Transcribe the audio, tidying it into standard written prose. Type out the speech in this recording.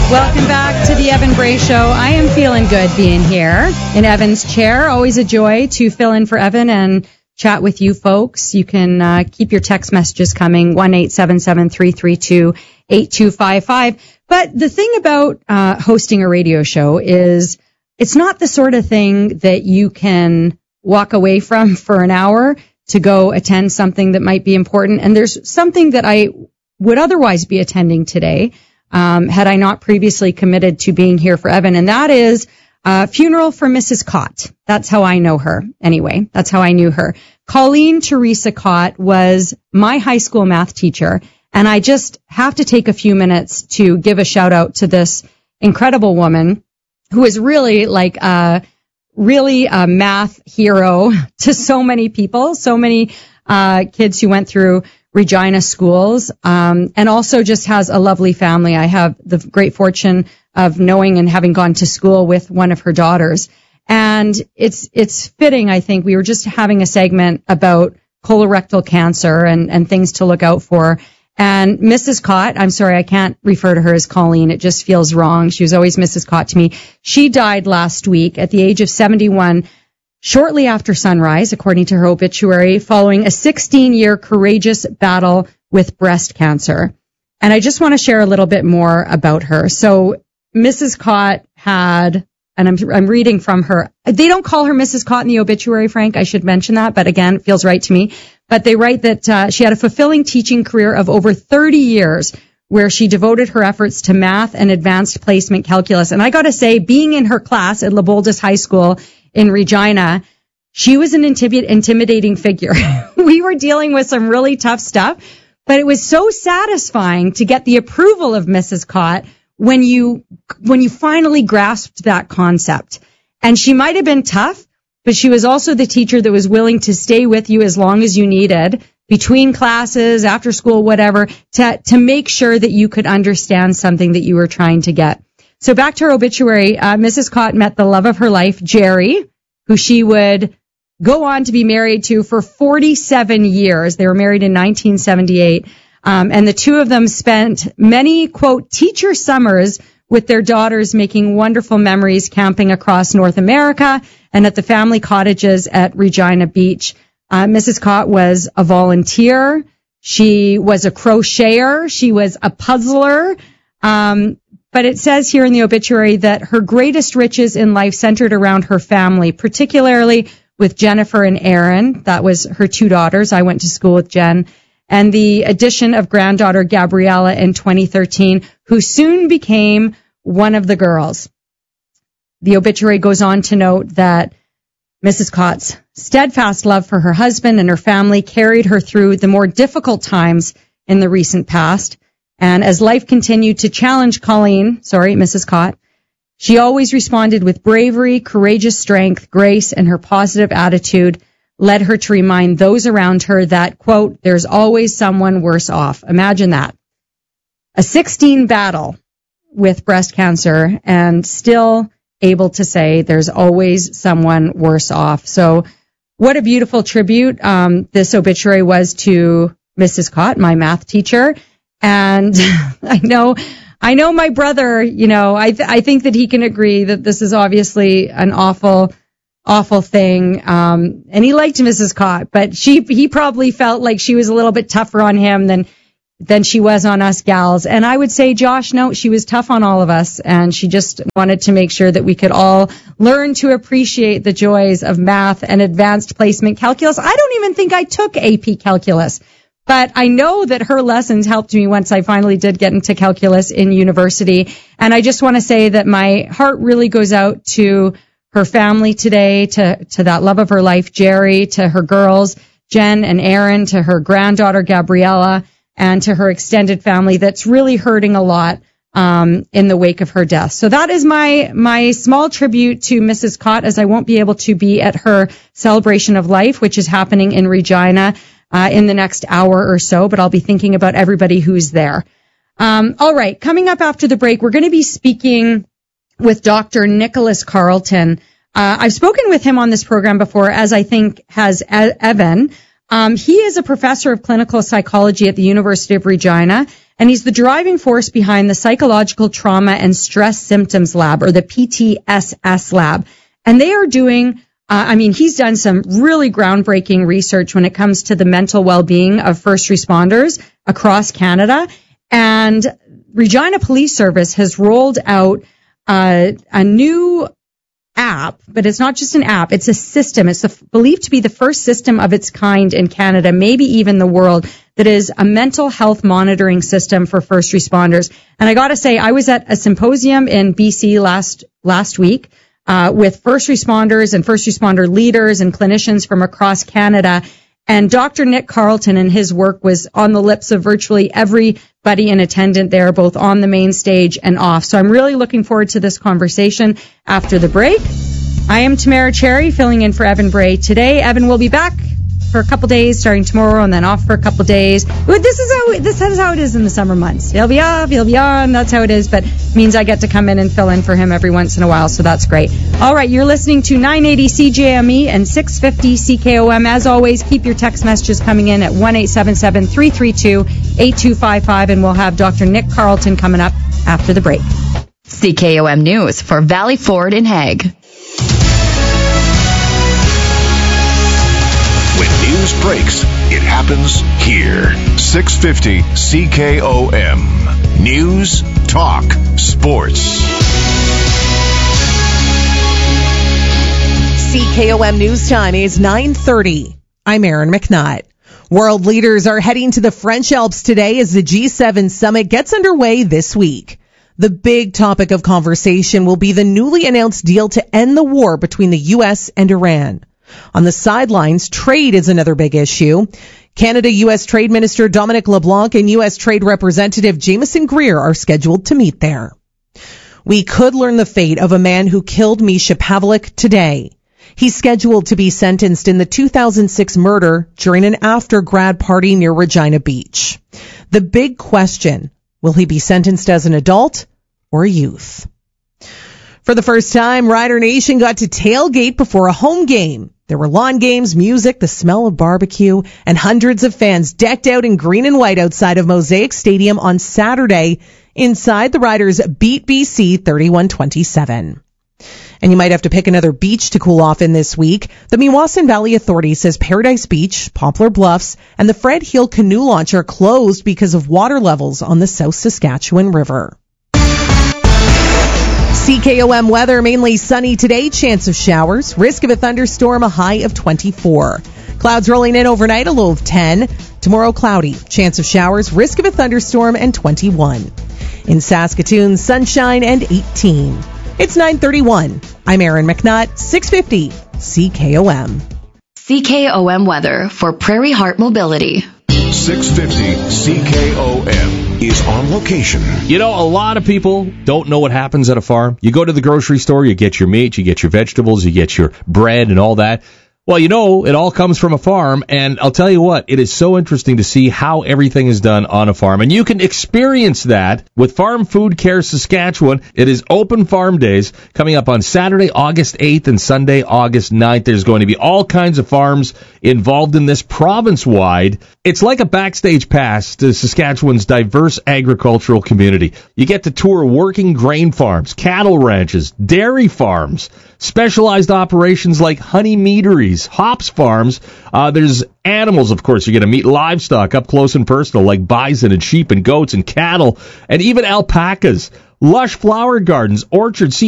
Welcome back to the Evan Bray Show. I am feeling good being here in Evan's chair. Always a joy to fill in for Evan and chat with you folks. You can keep your text messages coming, 1-877-332-8255. But the thing about hosting a radio show is it's not the sort of thing that you can walk away from for an hour to go attend something that might be important. And there's something that I would otherwise be attending today, had I not previously committed to being here for Evan, and that is a funeral for Mrs. Cott. That's how I know her. Anyway, that's how I knew her. Colleen Teresa Cott was my high school math teacher, and I just have to take a few minutes to give a shout out to this incredible woman who is really like a math hero to so many people, so many kids who went through Regina schools, and also just has a lovely family. I have the great fortune of knowing and having gone to school with one of her daughters. And it's fitting, I think. We were just having a segment about colorectal cancer and things to look out for. And Mrs. Cott, I'm sorry, I can't refer to her as Colleen. It just feels wrong. She was always Mrs. Cott to me. She died last week at the age of 71. Shortly after sunrise, according to her obituary, following a 16-year courageous battle with breast cancer. And I just want to share a little bit more about her. So Mrs. Cott had, and I'm reading from her, they don't call her Mrs. Cott in the obituary, Frank, I should mention that, but again, it feels right to me. But they write that she had a fulfilling teaching career of over 30 years where she devoted her efforts to math and advanced placement calculus. And I got to say, being in her class at Leopoldus High School in Regina, she was an intimidating figure. We were dealing with some really tough stuff, but it was so satisfying to get the approval of Mrs. Cott when you finally grasped that concept. And she might have been tough, but she was also the teacher that was willing to stay with you as long as you needed, between classes, after school, whatever, to make sure that you could understand something that you were trying to get. So back to her obituary, Mrs. Cott met the love of her life, Jerry, who she would go on to be married to for 47 years. They were married in 1978. And the two of them spent many, quote, teacher summers with their daughters, making wonderful memories camping across North America and at the family cottages at Regina Beach. Mrs. Cott was a volunteer. She was a crocheter. She was a puzzler. But it says here in the obituary that her greatest riches in life centered around her family, particularly with Jennifer and Erin. That was her two daughters. I went to school with Jen. And the addition of granddaughter Gabriella in 2013, who soon became one of the girls. The obituary goes on to note that Mrs. Cott's steadfast love for her husband and her family carried her through the more difficult times in the recent past. And as life continued to challenge Mrs. Cott, she always responded with bravery, courageous strength, grace, and her positive attitude led her to remind those around her that, quote, there's always someone worse off. Imagine that. A 16 battle with breast cancer and still able to say there's always someone worse off. So what a beautiful tribute this obituary was to Mrs. Cott, my math teacher. And I know my brother, I think that he can agree that this is obviously an awful thing. And he liked Mrs. Cott, but he probably felt like she was a little bit tougher on him than she was on us gals. And I would say, Josh, no, she was tough on all of us. And she just wanted to make sure that we could all learn to appreciate the joys of math and advanced placement calculus. I don't even think I took AP calculus. But I know that her lessons helped me once I finally did get into calculus in university. And I just want to say that my heart really goes out to her family today, to that love of her life, Jerry, to her girls, Jen and Erin, to her granddaughter, Gabriella, and to her extended family that's really hurting a lot in the wake of her death. So that is my small tribute to Mrs. Cott, as I won't be able to be at her celebration of life, which is happening in Regina in the next hour or so, but I'll be thinking about everybody who's there. All right, coming up after the break, we're going to be speaking with Dr. Nicholas Carleton. I've spoken with him on this program before, as I think has Evan. He is a professor of clinical psychology at the University of Regina, and he's the driving force behind the Psychological Trauma and Stress Symptoms Lab, or the PTSS Lab. And they are doing, he's done some really groundbreaking research when it comes to the mental well-being of first responders across Canada. And Regina Police Service has rolled out a new app, but it's not just an app, it's a system. It's believed to be the first system of its kind in Canada, maybe even the world, that is a mental health monitoring system for first responders. And I got to say, I was at a symposium in BC last week with first responders and first responder leaders and clinicians from across Canada. And Dr. Nick Carleton and his work was on the lips of virtually everybody in attendance there, both on the main stage and off. So I'm really looking forward to this conversation after the break. I am Tamara Cherry, filling in for Evan Bray today. Evan will be back for a couple days, starting tomorrow, and then off for a couple days. This is how it is in the summer months. He'll be off, he'll be on. That's how it is, but it means I get to come in and fill in for him every once in a while, so that's great. All right, you're listening to 980 CJME and 650 CKOM. As always, keep your text messages coming in at 1-877-332-8255, and we'll have Dr. Nick Carleton coming up after the break. CKOM News for Valley Ford in Hague. News breaks. It happens here. 650 CKOM. News, talk, sports. CKOM News Time is 9:30. I'm Erin McNutt. World leaders are heading to the French Alps today as the G7 summit gets underway this week. The big topic of conversation will be the newly announced deal to end the war between the U.S. and Iran. On the sidelines, trade is another big issue. Canada-U.S. Trade Minister Dominic LeBlanc and U.S. Trade Representative Jameson Greer are scheduled to meet there. We could learn the fate of a man who killed Misha Pavlik today. He's scheduled to be sentenced in the 2006 murder during an after-grad party near Regina Beach. The big question, will he be sentenced as an adult or a youth? For the first time, Rider Nation got to tailgate before a home game. There were lawn games, music, the smell of barbecue, and hundreds of fans decked out in green and white outside of Mosaic Stadium on Saturday. Inside, the Riders beat BC 31-27. And you might have to pick another beach to cool off in this week. The Meewasin Valley Authority says Paradise Beach, Poplar Bluffs, and the Fred Heel Canoe Launch are closed because of water levels on the South Saskatchewan River. CKOM weather, mainly sunny today, chance of showers, risk of a thunderstorm, a high of 24. Clouds rolling in overnight, a low of 10. Tomorrow, cloudy, chance of showers, risk of a thunderstorm, and 21. In Saskatoon, sunshine and 18. It's 9:31. I'm Erin McNutt, 650 CKOM. CKOM weather for Prairie Heart Mobility. 650 CKOM is on location. You know, a lot of people don't know what happens at a farm. You go to the grocery store, you get your meat, you get your vegetables, you get your bread and all that. Well, you know, it all comes from a farm, and I'll tell you what, it is so interesting to see how everything is done on a farm. And you can experience that with Farm Food Care Saskatchewan. It is open farm days coming up on Saturday, August 8th and Sunday, August 9th. There's going to be all kinds of farms involved in this province-wide. It's like a backstage pass to Saskatchewan's diverse agricultural community. You get to tour working grain farms, cattle ranches, dairy farms, specialized operations like honey meaderies, hops farms. There's animals, of course. You're going to meet livestock up close and personal, like bison and sheep and goats and cattle, and even alpacas. Lush flower gardens, orchards,